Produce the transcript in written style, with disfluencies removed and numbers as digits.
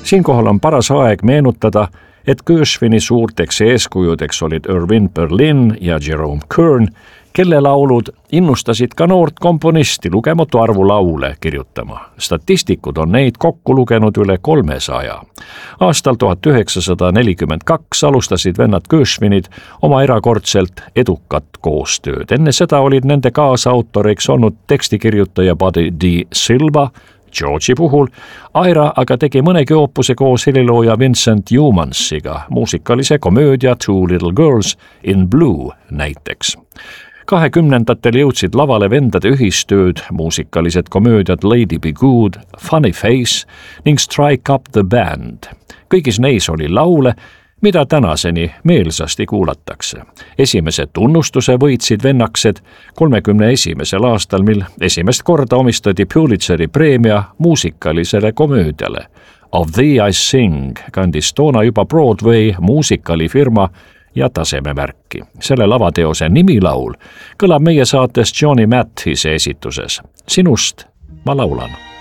Siinkohal on paras aeg meenutada, et Gershwini suurteks eeskujudeks olid Irving Berlin ja Jerome Kern, kelle laulud innustasid ka noort komponisti lugematu arvu laule kirjutama. Statistikud on neid kokku lugenud üle 300. Aastal 1942 alustasid vennad Gershwinid oma erakordselt edukat koostööd. Enne seda olid nende kaasautoriks olnud tekstikirjutaja Buddy D. Silva, George'i puhul. Aira aga tegi mõnegi oopuse koos helilooja Vincent Youmaniga, muusikalise komöödia Two Little Girls in Blue näiteks. 20-ndatel jõudsid lavale vendade ühistööd, muusikalised komöödiad Lady Be Good, Funny Face ning Strike Up the Band. Kõigis neis oli laule, mida tänaseni meelsasti kuulatakse. Esimese tunnustuse võitsid vennaksed 31. aastal, mil esimest korda omistati Pulitzeri preemia muusikalisele komöödiale. Of Thee I Sing kandis toona juba Broadway muusikalifirma ja tasememärki. Selle lavateose nimilaul kõlab meie saates Johnny Mathise esituses. Sinust ma laulan.